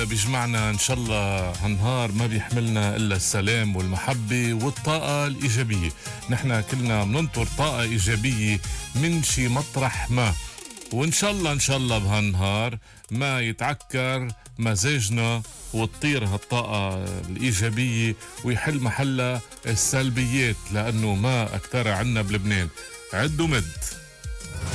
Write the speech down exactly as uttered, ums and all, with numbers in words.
بيجمعنا إن شاء الله هالنهار ما بيحملنا إلا السلام والمحبة والطاقة الإيجابية. نحن كلنا بننطر طاقة إيجابية من شي مطرح ما، وإن شاء الله إن شاء الله بهالنهار ما يتعكر مزاجنا وتطير هالطاقة الإيجابية ويحل محلها السلبيات، لأنه ما أكتر عنا بلبنان. عد ومد.